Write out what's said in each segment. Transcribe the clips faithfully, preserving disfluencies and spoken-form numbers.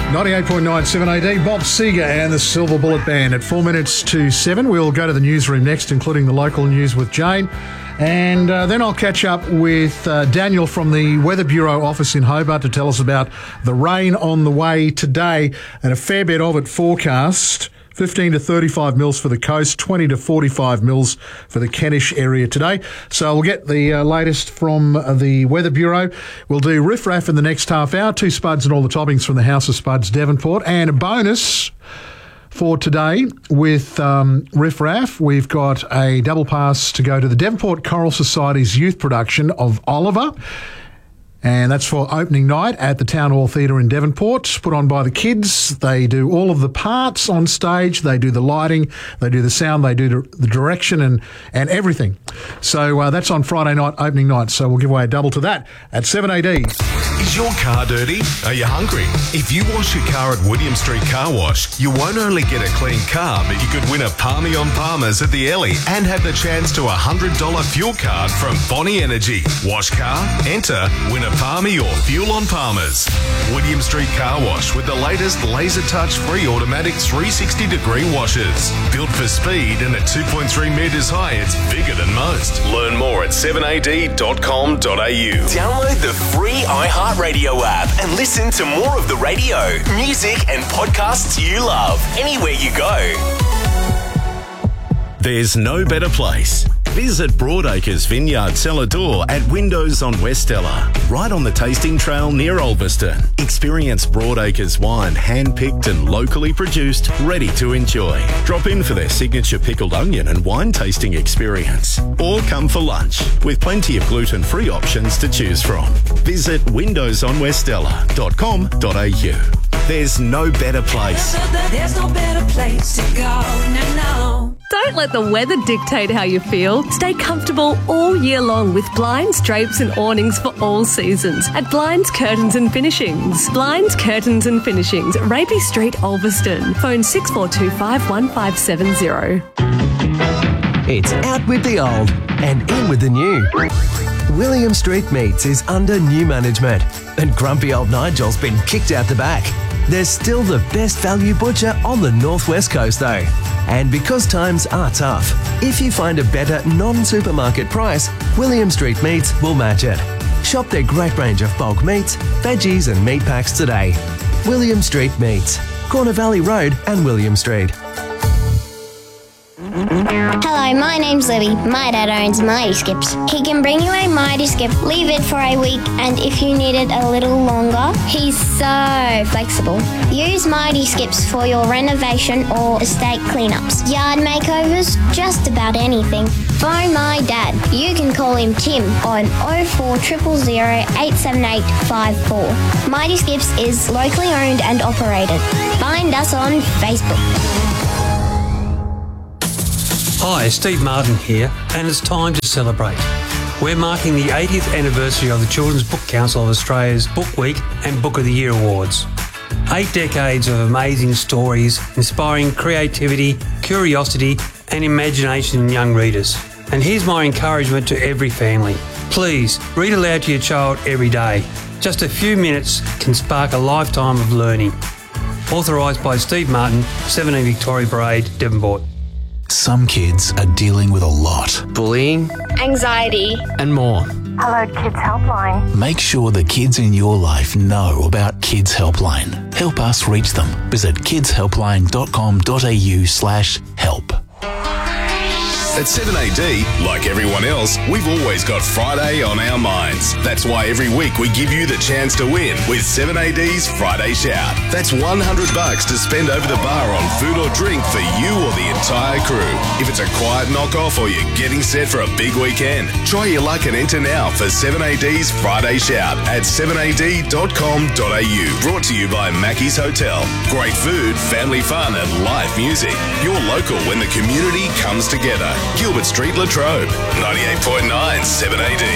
ninety-eight point nine seven A D, Bob Seger and the Silver Bullet Band at four minutes to seven. We'll go to the newsroom next, including the local news with Jane. And uh, then I'll catch up with uh, Daniel from the Weather Bureau office in Hobart to tell us about the rain on the way today and a fair bit of it forecast. fifteen to thirty-five mils for the coast, twenty to forty-five mils for the Kentish area today. So we'll get the uh, latest from uh, the Weather Bureau. We'll do Riff Raff in the next half hour, two spuds and all the toppings from the House of Spuds, Devonport, and a bonus for today with um, Riff Raff. We've got a double pass to go to the Devonport Choral Society's youth production of Oliver. And that's for opening night at the Town Hall Theatre in Devonport, put on by the kids. They do all of the parts on stage. They do the lighting, they do the sound, they do the direction and, and everything. So uh, that's on Friday night, opening night. So we'll give away a double to that at seven A D. Is your car dirty? Are you hungry? If you wash your car at William Street Car Wash, you won't only get a clean car, but you could win a Palmy on Palmers at the Ellie and have the chance to a one hundred dollars fuel card from Bonnie Energy. Wash car, enter, win a Palmy or fuel on Palmers. William Street Car Wash with the latest laser touch free automatic three hundred sixty degree washers. Built for speed and at two point three metres high, it's bigger than most. Learn more at seven A D dot com dot A U. Download the free iHeartRadio app and listen to more of the radio, music and podcasts you love anywhere you go. There's no better place. Visit Broadacres Vineyard Cellar Door at Windows on Westella, right on the tasting trail near Ulverston. Experience Broadacres wine, hand-picked and locally produced, ready to enjoy. Drop in for their signature pickled onion and wine tasting experience. Or come for lunch, with plenty of gluten-free options to choose from. Visit windows on westella dot com dot A U. There's no better place. There's no better place to go. No, no. Don't let the weather dictate how you feel. Stay comfortable all year long with blinds, drapes and awnings for all seasons at Blinds, Curtains and Finishings. Blinds, Curtains and Finishings, Raby Street, Ulverston. Phone six four two five, one five seven zero. It's out with the old and in with the new. William Street Meats is under new management and grumpy old Nigel's been kicked out the back. There's still the best value butcher on the northwest coast though. And because times are tough, if you find a better non-supermarket price, William Street Meats will match it. Shop their great range of bulk meats, veggies and meat packs today. William Street Meats, Corner Valley Road and William Street. Hello, my name's Libby. My dad owns Mighty Skips. He can bring you a Mighty Skip, leave it for a week, and if you need it a little longer, he's so flexible. Use Mighty Skips for your renovation or estate cleanups, yard makeovers, just about anything. Phone my dad. You can call him Tim on oh four zero zero zero, eight seven eight five four. Mighty Skips is locally owned and operated. Find us on Facebook. Hi, Steve Martin here, and it's time to celebrate. We're marking the eightieth anniversary of the Children's Book Council of Australia's Book Week and Book of the Year Awards. Eight decades of amazing stories, inspiring creativity, curiosity and imagination in young readers. And here's my encouragement to every family. Please, read aloud to your child every day. Just a few minutes can spark a lifetime of learning. Authorised by Steve Martin, seventeen Victoria Parade, Devonport. Some kids are dealing with a lot. Bullying, anxiety, and more. Hello Kids Helpline. Make sure the kids in your life know about Kids Helpline. Help us reach them. Visit kids helpline dot com dot A U slash help. At seven A D, like everyone else, we've always got Friday on our minds. That's why every week we give you the chance to win with seven A D's Friday Shout. That's one hundred bucks to spend over the bar on food or drink for you or the entire crew. If it's a quiet knockoff or you're getting set for a big weekend, try your luck and enter now for seven A D's Friday Shout at seven A D dot com dot A U. Brought to you by Mackey's Hotel. Great food, family fun and live music. You're local when the community comes together. Gilbert Street, Latrobe, ninety-eight point nine seven A D.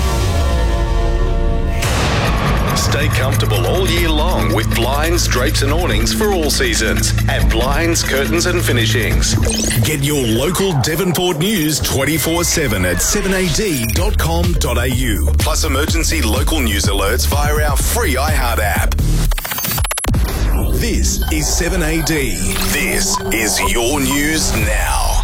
Stay comfortable all year long with blinds, drapes and awnings for all seasons at Blinds, Curtains and Finishings. Get your local Devonport news twenty-four seven at seven A D dot com dot A U. Plus emergency local news alerts via our free iHeart app. This is seven A D. This is your news now.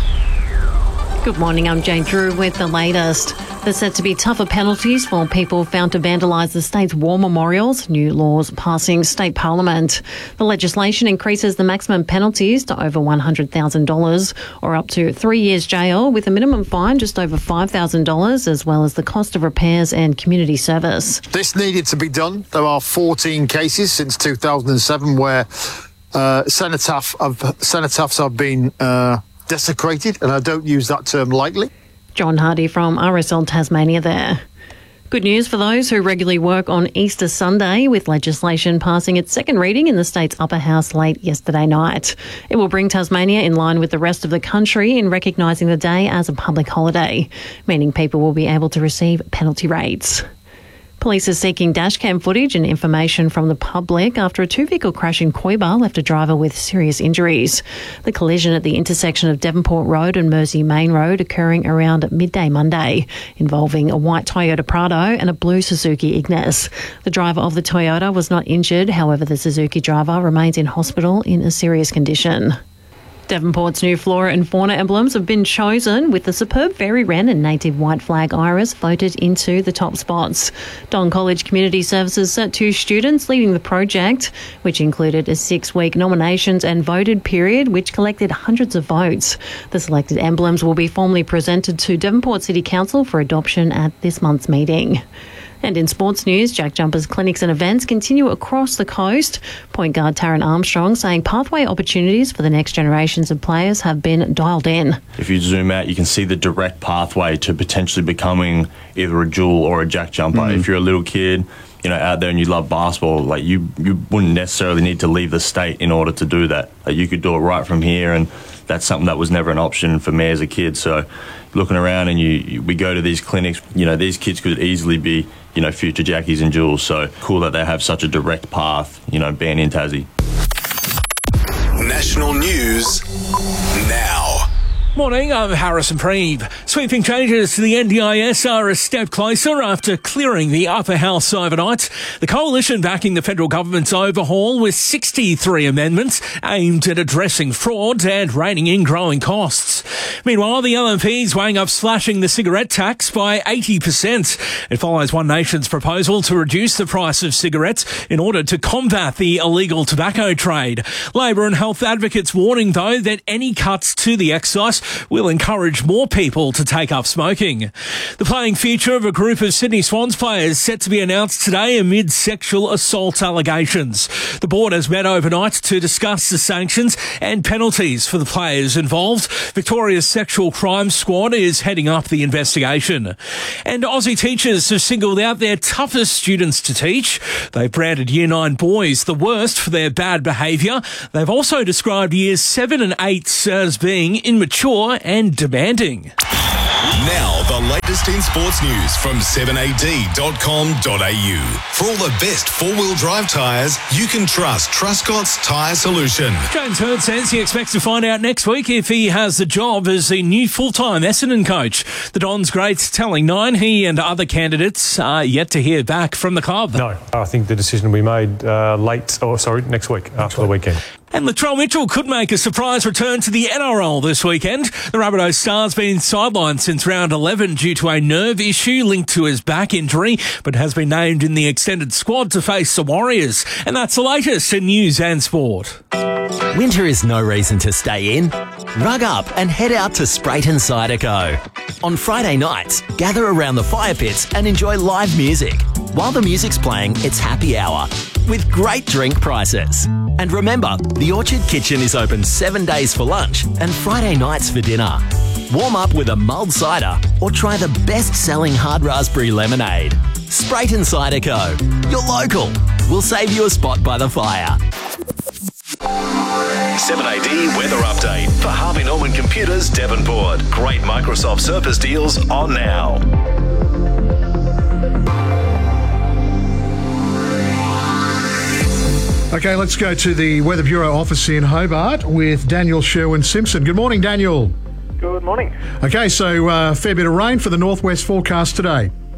Good morning, I'm Jane Drew with the latest. There's set to be tougher penalties for people found to vandalise the state's war memorials, new laws passing state parliament. The legislation increases the maximum penalties to over one hundred thousand dollars or up to three years jail, with a minimum fine just over five thousand dollars, as well as the cost of repairs and community service. This needed to be done. There are fourteen cases since two thousand seven where uh, cenotaphs have, cenotaphs have been uh, desecrated, and I don't use that term lightly. John Hardy from R S L Tasmania there. Good news for those who regularly work on Easter Sunday, with legislation passing its second reading in the state's upper house late yesterday night. It will bring Tasmania in line with the rest of the country in recognising the day as a public holiday, meaning people will be able to receive penalty rates. Police are seeking dashcam footage and information from the public after a two-vehicle crash in Coiba left a driver with serious injuries. The collision at the intersection of Devonport Road and Mersey Main Road occurring around midday Monday, involving a white Toyota Prado and a blue Suzuki Ignis. The driver of the Toyota was not injured, however the Suzuki driver remains in hospital in a serious condition. Devonport's new flora and fauna emblems have been chosen, with the superb fairy wren and native white flag iris voted into the top spots. Don College Community Services sent two students leading the project, which included a six-week nominations and voted period, which collected hundreds of votes. The selected emblems will be formally presented to Devonport City Council for adoption at this month's meeting. And in sports news, Jack Jumpers clinics and events continue across the coast. Point guard Taron Armstrong saying pathway opportunities for the next generations of players have been dialed in. If you zoom out, you can see the direct pathway to potentially becoming either a Jewel or a Jack Jumper. Mm-hmm. If you're a little kid, you know, out there and you love basketball, like you, you wouldn't necessarily need to leave the state in order to do that. Like you could do it right from here, and that's something that was never an option for me as a kid. So looking around and you, you we go to these clinics, you know, these kids could easily be, you know, future Jackies and Jules. So cool that they have such a direct path, you know, being in Tassie. National news now. Morning, I'm Harrison Preeve. Sweeping changes to the N D I S are a step closer after clearing the upper house overnight. The coalition backing the federal government's overhaul with sixty-three amendments aimed at addressing fraud and reining in growing costs. Meanwhile, the L N P's weighing up slashing the cigarette tax by eighty percent. It follows One Nation's proposal to reduce the price of cigarettes in order to combat the illegal tobacco trade. Labor and health advocates warning, though, that any cuts to the excise will encourage more people to take up smoking. The playing future of a group of Sydney Swans players set to be announced today amid sexual assault allegations. The board has met overnight to discuss the sanctions and penalties for the players involved. Victoria's Sexual Crime Squad is heading up the investigation. And Aussie teachers have singled out their toughest students to teach. They've branded Year nine boys the worst for their bad behaviour. They've also described Years seven and eight as being immature and demanding. Now, the latest in sports news from seven A D dot com dot A U. For all the best four-wheel drive tyres, you can trust Truscott's Tyre Solution. James Hird says he expects to find out next week if he has the job as the new full-time Essendon coach. The Dons greats telling Nine he and other candidates are yet to hear back from the club. No, I think the decision will be made uh, late, or sorry, next week, after the weekend. And Latrell Mitchell could make a surprise return to the N R L this weekend. The Rabbitohs star's been sidelined since round eleven due to a nerve issue linked to his back injury, but has been named in the extended squad to face the Warriors. And that's the latest in news and sport. Winter is no reason to stay in. Rug up and head out to Sprayton Cider Co. On Friday nights, gather around the fire pits and enjoy live music. While the music's playing, it's happy hour with great drink prices. And remember, the Orchard Kitchen is open seven days for lunch and Friday nights for dinner. Warm up with a mulled cider or try the best-selling hard raspberry lemonade. Sprayton Cider Co. You're local. We'll save you a spot by the fire. seven A D weather update for Harvey Norman Computers, Devonport. Great Microsoft Surface deals on now. Okay, let's go to the Weather Bureau office in Hobart with Daniel Sherwin-Simpson. Good morning, Daniel. Good morning. Okay, so a uh, fair bit of rain for the northwest forecast today.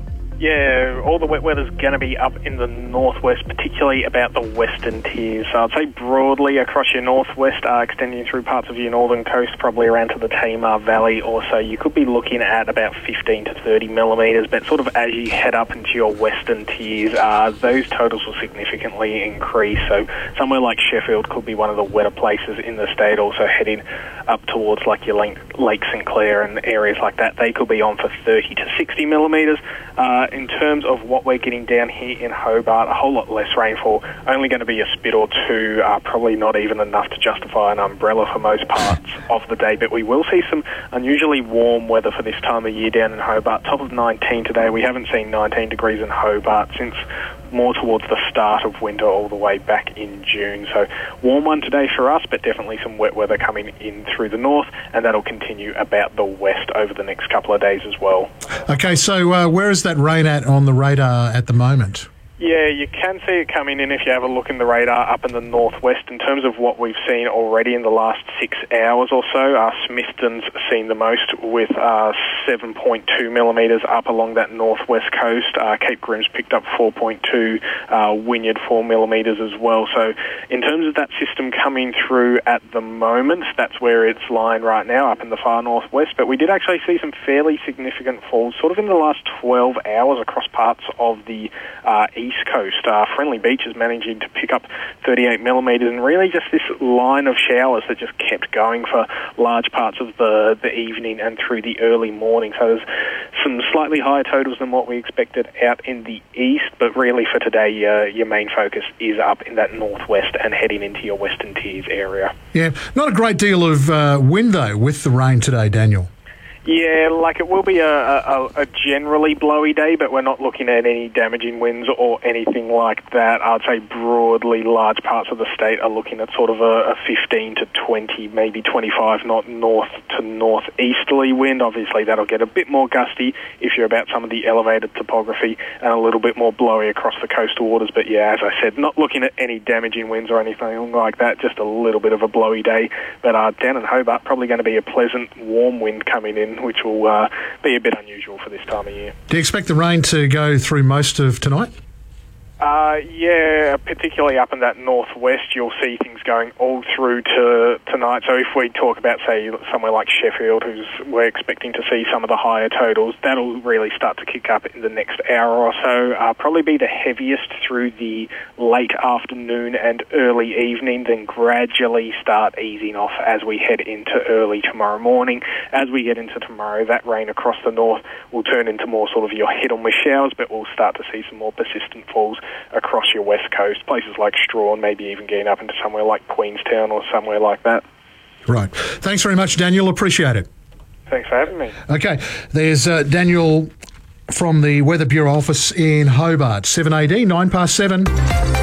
Yeah, all the wet weather's going to be up in the northwest, particularly about the western tiers. So I'd say broadly across your northwest, uh, extending through parts of your northern coast, probably around to the Tamar Valley or so. You could be looking at about fifteen to thirty millimetres, but sort of as you head up into your western tiers, uh, those totals will significantly increase. So somewhere like Sheffield could be one of the wetter places in the state, also heading up towards like your Lake, Lake St Clair and areas like that. They could be on for thirty to sixty millimetres. Uh, in terms of what we're getting down here in Hobart, a whole lot less rainfall, only going to be a spit or two, uh, probably not even enough to justify an umbrella for most parts of the day, but we will see some unusually warm weather for this time of year down in Hobart. Top of nineteen today. We haven't seen nineteen degrees in Hobart since more towards the start of winter, all the way back in June. So warm one today for us, but definitely some wet weather coming in through the north, and that'll continue about the west over the next couple of days as well. Okay, so uh, where is that rain at on the radar at the moment? Yeah, you can see it coming in if you have a look in the radar up in the northwest. In terms of what we've seen already in the last six hours or so, uh, Smithton's seen the most with uh, seven point two millimetres up along that northwest coast. Uh, Cape Grim's picked up four point two, uh, Wynyard four millimetres as well. So in terms of that system coming through at the moment, that's where it's lying right now, up in the far northwest. But we did actually see some fairly significant falls sort of in the last twelve hours across parts of the uh, east coast. Uh, Friendly Beach is managing to pick up thirty-eight millimetres, and really just this line of showers that just kept going for large parts of the, the evening and through the early morning. So there's some slightly higher totals than what we expected out in the east, but really for today, uh, your main focus is up in that northwest and heading into your western tiers area. Yeah, not a great deal of uh, wind, though, with the rain today, Daniel. Yeah, like it will be a, a, a generally blowy day, but we're not looking at any damaging winds or anything like that. I'd say broadly large parts of the state are looking at sort of a, a fifteen to twenty, maybe twenty-five knot north to northeasterly wind. Obviously that'll get a bit more gusty if you're about some of the elevated topography, and a little bit more blowy across the coastal waters. But yeah, as I said, not looking at any damaging winds or anything like that, just a little bit of a blowy day. But uh, down in Hobart, probably going to be a pleasant warm wind coming in, which will uh, be a bit unusual for this time of year. Do you expect the rain to go through most of tonight? Uh, yeah, particularly up in that northwest, you'll see things going all through to tonight. So if we talk about, say, somewhere like Sheffield, who's we're expecting to see some of the higher totals, that'll really start to kick up in the next hour or so. Uh, probably be the heaviest through the late afternoon and early evening, then gradually start easing off as we head into early tomorrow morning. As we get into tomorrow, that rain across the north will turn into more sort of your hit-and-miss showers, but we'll start to see some more persistent falls across your west coast, places like Strahan, maybe even getting up into somewhere like Queenstown or somewhere like that. Right. Thanks very much, Daniel. Appreciate it. Thanks for having me. Okay. There's uh, Daniel from the Weather Bureau office in Hobart. seven A D, nine past seven.